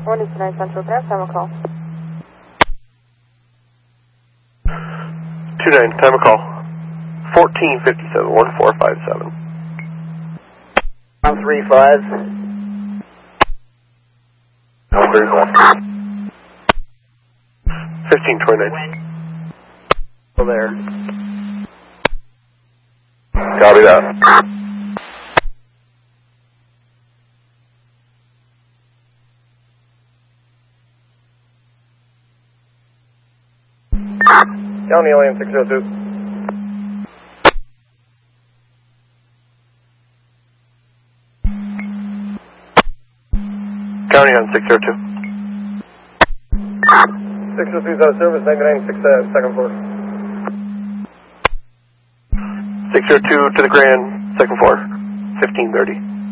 129 Central, can I have time call? 29, time of call. 1457, 1457. 135. 1529. Still there. Copy that. County Alien 602. County on 602. 602 is out of service, 99, second floor. 602 to the Grand, second floor, 1530.